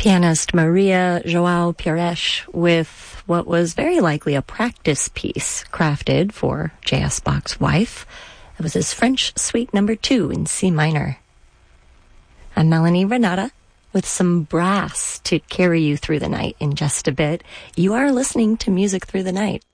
Pianist Maria João Pires with what was very likely a practice piece crafted for J.S. Bach's wife. It was his French Suite No. 2 in C minor. I'm Melanie Renata with some brass to carry you through the night in just a bit. You are listening to Music Through the Night.